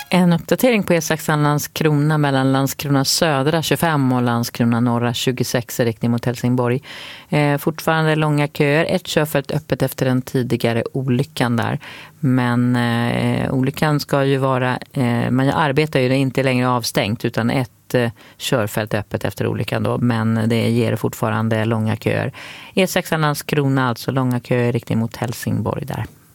En uppdatering på E6 Landskrona mellan Landskrona södra 25 och Landskrona norra 26 i riktning mot Helsingborg. Fortfarande långa köer. Ett körfält öppet efter den tidigare olyckan där. Men olyckan ska ju vara, man arbetar ju, det är inte längre avstängt utan ett körfält öppet efter olyckan då, men det ger fortfarande långa köer. E6 Landskrona alltså långa köer i riktning mot Helsingborg där.